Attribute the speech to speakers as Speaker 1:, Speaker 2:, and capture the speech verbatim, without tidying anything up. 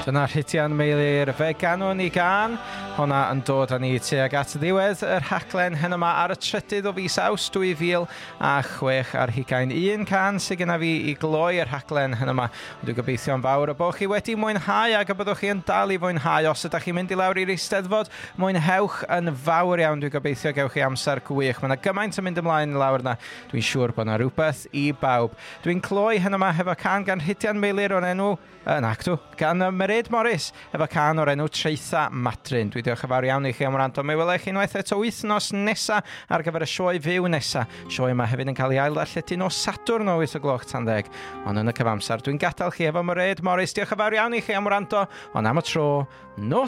Speaker 1: Dyna Rhydian Meilir fe ganwn ni gan. Honna yn dod â ni tuag at ddiwedd yr rhaglen hyn yma ar y trydydd o fis Awst dwy fil a chwech ar hugain. Un can sydd gyda fi i gloi yr rhaglen hyn yma. Dwi'n gobeithio yn fawr o bod chi wedi mwynhau ac y byddwch chi yn dal i fwynhau. Os ydych chi'n mynd i lawr i'r Eisteddfod, mwynhewch yn fawr iawn. Dwi'n gobeithio gewch chi amser gwych. Mae yna gymaint yn mynd ymlaen lawr yna. Dwi'n siŵr bod yna rhywbeth i bawb. Dwi'n cloi hyn yma hefo can gan Rhydian Meilir o'r enw yn actw gan Mairead Morris efo can o'r enw Traetha Madryn. Dwi diolch yn fawr iawn i chi am wrando. Mi welai chi unwaith eto wythnos nesa ar gyfer y sioe fyw nesa. Sioe yma hefyd yn cael ei ail darlledu nos Sadwrn o wyth o gloch tan ddeg. Ond yn y cyfamser, dwi'n gadael chi efo Mairead Morris. Diolch yn fawr iawn i chi am wrando. Ond am y tro, nos